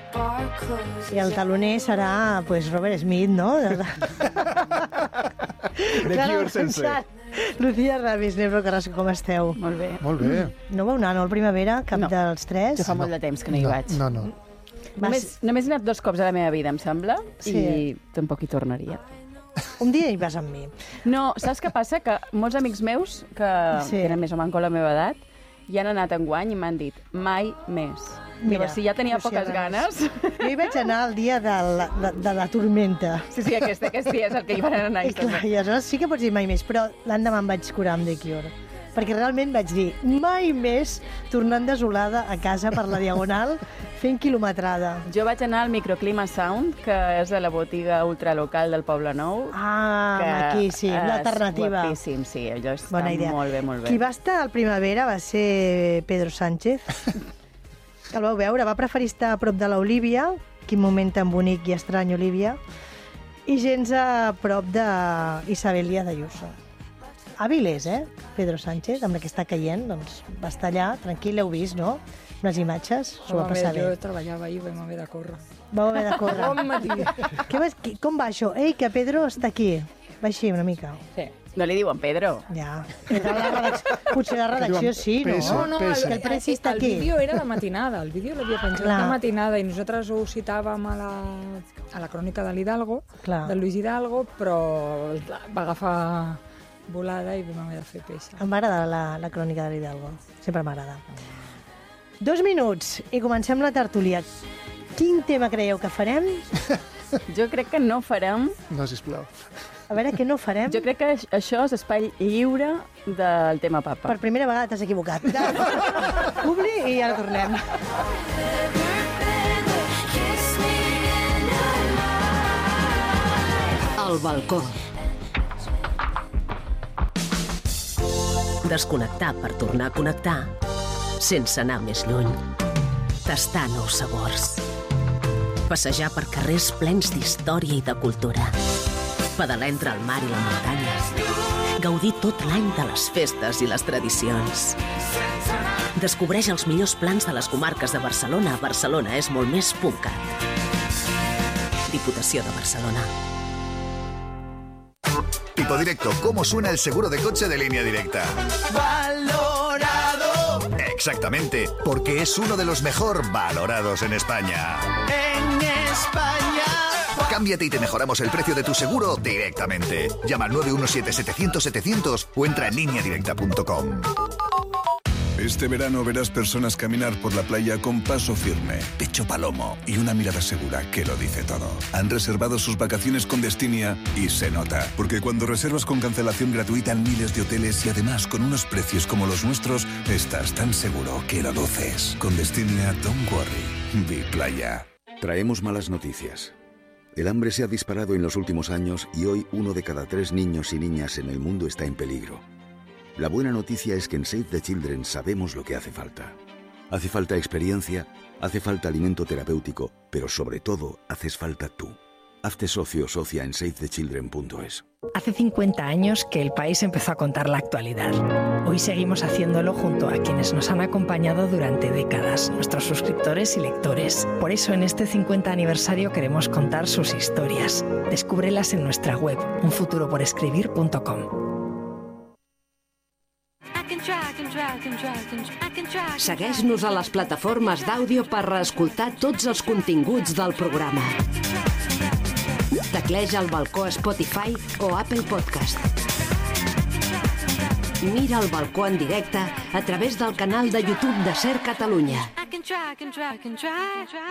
I el taloner serà, pues, Robert Smith, no? De Cure sense. Lucía Ramis, Nebro Carrasco, com esteu? Molt bé. Molt bé. No vau anar, no, al Primavera, cap dels tres? Jo fa molt de temps que no hi vaig. No. Només he anat 2 cops a la meva vida, em sembla, i tampoc hi tornaria. Un dia hi vas amb mi. No, saps què passa? Que molts amics meus, que tenen més o menys la meva edat, ja han anat enguany i m'han dit mai més. Llavors, si ja tenia poques ganes... Jo hi vaig anar el dia de la tormenta. Sí, aquest dia és el que hi van anar. I clar, i aleshores sí que pots dir mai més, però l'endemà em vaig curar amb The Cure. Perquè realment vaig dir, mai més tornant desolada a casa per la Diagonal fent quilometrada. Jo vaig anar al Microclima Sound, que és a la botiga ultralocal del Poble Nou. Maquíssim, l'alternativa. Guapíssim, sí, allò està molt bé, molt bé. Qui va estar al Primavera va ser Pedro Sánchez. El vau veure, va preferir estar a prop de l'Olívia, quin moment tan bonic i estrany, Olívia, i gens a prop d'Isabel Díaz Ayuso. Hàbil és, Pedro Sánchez, amb la que està caient, doncs va estar allà, tranquil, l'heu vist, no? Unes imatges, s'ho va passar bé. Jo treballava ahir, vam haver de córrer. Vau haver de córrer. Bon matí. Com va això? Ei, que Pedro està aquí. Va així una mica. Sí. No li diuen Pedro. Ja. Potser la redacció sí, no? No, el Preci està aquí. El vídeo era de matinada, el vídeo l'havia penjat de matinada i nosaltres ho citàvem a la crònica de l'Hidalgo, del Luis Hidalgo, però va agafar volada i vam haver de fer peça. Em va agradar la crònica de l'Hidalgo. Sempre m'agrada. 2 minuts i comencem la tertúlia. Quin tema creieu que farem? Jo crec que no farem... No, sisplau. A veure, què no farem? Jo crec que això és espai lliure del tema papa. Per primera vegada t'has equivocat. Publi i ara tornem. El balcó. Desconnectar per tornar a connectar sense anar més lluny. Tastar nous sabors. Passejar per carrers plens d'història i de cultura. Pedalar entre el mar i la muntanya. Gaudir tot l'any de les festes i les tradicions. Descobreix els millors plans de les comarques de Barcelona. Barcelona és molt més .cat. Diputació de Barcelona. Tipo Directo, ¿cómo suena el seguro de coche de Línea Directa? ¡Valorado! Exactamente, porque es uno de los mejor valorados en España. ¡En España! Cámbiate y te mejoramos el precio de tu seguro directamente. Llama al 917-700-700 o entra en lineadirecta.com. Este verano verás personas caminar por la playa con paso firme, pecho palomo y una mirada segura que lo dice todo. Han reservado sus vacaciones con Destinia y se nota, porque cuando reservas con cancelación gratuita en miles de hoteles y además con unos precios como los nuestros, estás tan seguro que lo luces. Con Destinia, don't worry, vi playa. Traemos malas noticias. El hambre se ha disparado en los últimos años y hoy 1 de cada 3 niños y niñas en el mundo está en peligro. La buena noticia es que en Save the Children sabemos lo que hace falta. Hace falta experiencia, hace falta alimento terapéutico, pero sobre todo haces falta tú. Hazte socio o socia en savethechildren.es. Hace 50 años que el país empezó a contar la actualidad. Hoy seguimos haciéndolo junto a quienes nos han acompañado durante décadas, nuestros suscriptores y lectores. Por eso en este 50 aniversario queremos contar sus historias. Descúbrelas en nuestra web, unfuturoporescribir.com. Segueix-nos a les plataformes d'àudio per reescoltar tots els continguts del programa. Tecleja el balcó a Spotify o Apple Podcast. Mira el balcó en directe a través del canal de YouTube de SER Catalunya.